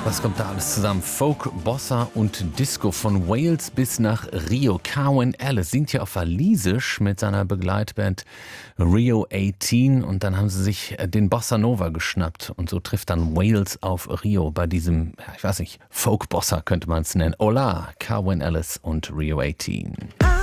Was kommt da alles zusammen? Folk, Bossa und Disco von Wales bis nach Rio. Carwyn Ellis singt ja auf Walisisch mit seiner Begleitband Rio 18 und dann haben sie sich den Bossa Nova geschnappt und so trifft dann Wales auf Rio bei diesem, ich weiß nicht, Folk Bossa könnte man es nennen. Hola, Carwyn Ellis und Rio 18.